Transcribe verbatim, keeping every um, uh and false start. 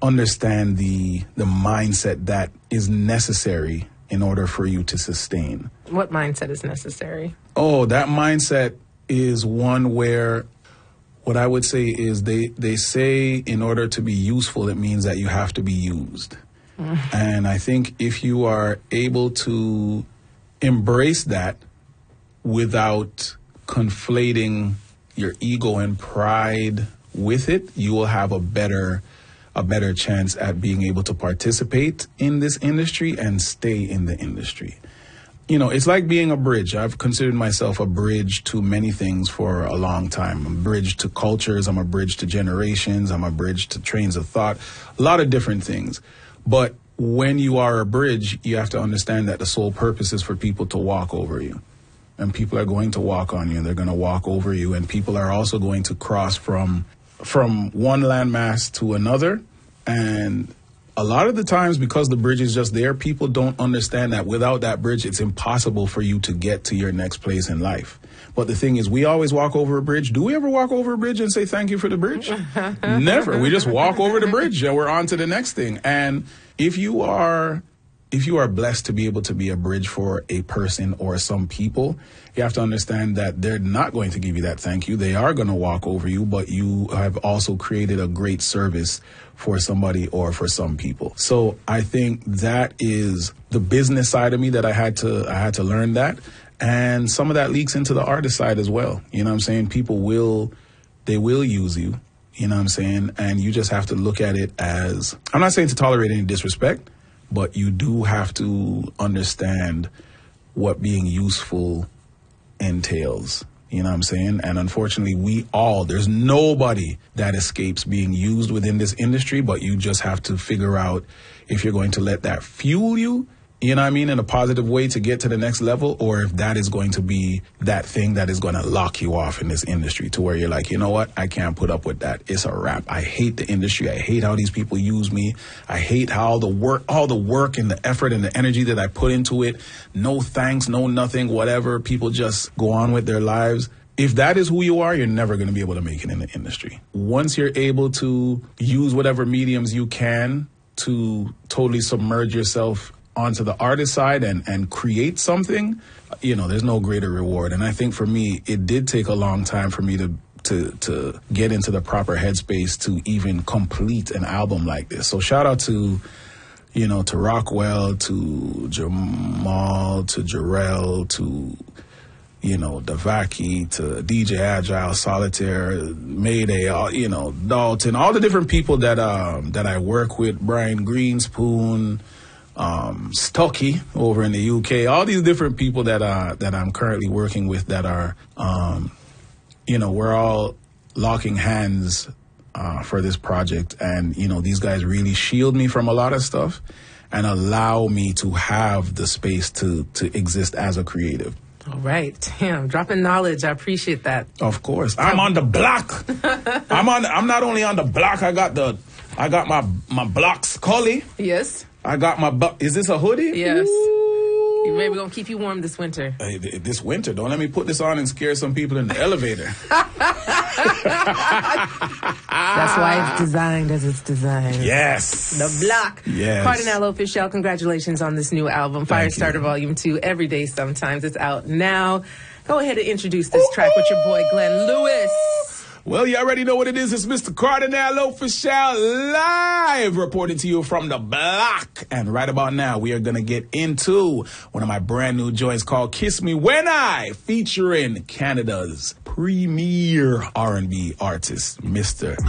understand the the mindset that is necessary in order for you to sustain. What mindset is necessary? Oh, that mindset is one where what I would say is they, they say in order to be useful, it means that you have to be used. Mm. And I think if you are able to embrace that without conflating your ego and pride with it, you will have a better a better chance at being able to participate in this industry and stay in the industry. You know, it's like being a bridge. I've considered myself a bridge to many things for a long time. I'm a bridge to cultures. I'm a bridge to generations. I'm a bridge to trains of thought, a lot of different things. But when you are a bridge, you have to understand that the sole purpose is for people to walk over you. And people are going to walk on you, and they're going to walk over you. And people are also going to cross from from one landmass to another. And a lot of the times, because the bridge is just there, people don't understand that without that bridge, it's impossible for you to get to your next place in life. But the thing is, we always walk over a bridge. Do we ever walk over a bridge and say thank you for the bridge? Never. We just walk over the bridge and we're on to the next thing. And if you are if you are blessed to be able to be a bridge for a person or some people, you have to understand that they're not going to give you that thank you. They are going to walk over you, but you have also created a great service for somebody or for some people. So I think that is the business side of me that I had to I had to learn that. And some of that leaks into the artist side as well. You know what I'm saying? People will, they will use you, you know what I'm saying? And you just have to look at it as, I'm not saying to tolerate any disrespect, but you do have to understand what being useful entails. You know what I'm saying? And unfortunately, we all, there's nobody that escapes being used within this industry, but you just have to figure out if you're going to let that fuel you, you know what I mean, in a positive way to get to the next level, or if that is going to be that thing that is going to lock you off in this industry to where you're like, you know what, I can't put up with that. It's a wrap. I hate the industry. I hate how these people use me. I hate how all the work, all the work and the effort and the energy that I put into it, no thanks, no nothing, whatever. People just go on with their lives. If that is who you are, you're never going to be able to make it in the industry. Once you're able to use whatever mediums you can to totally submerge yourself onto the artist side and, and create something, you know, there's no greater reward. And I think for me, it did take a long time for me to to to get into the proper headspace to even complete an album like this. So shout out to, you know, to Rockwell, to Jamal, to Jarrell, to, you know, Davaki, to D J Agile, Solitaire, Mayday, all, you know, Dalton, all the different people that um that I work with, Brian Greenspoon, um, Stocky over in the U K, all these different people that uh that I'm currently working with that are um you know, we're all locking hands uh for this project, and you know, these guys really shield me from a lot of stuff and allow me to have the space to to exist as a creative. All right. Damn, dropping knowledge. I appreciate that. Of course. I'm on the block. I'm on I'm not only on the block, I got the I got my my block Scully. Yes. I got my bu- is this a hoodie? Yes. Ooh. Maybe we're gonna keep you warm this winter. Hey, th- this winter, don't let me put this on and scare some people in the elevator. That's why it's designed as it's designed. Yes. The block. Yes. Cardinal Official, congratulations on this new album, Firestarter Volume two, Every Day Sometimes. It's out now. Go ahead and introduce this track with your boy, Glenn Lewis. Well, you already know what it is. It's Mister Cardinal Official live reporting to you from the block. And right about now, we are going to get into one of my brand new joints called Kiss Me When I, featuring Canada's premier R and B artist, Mister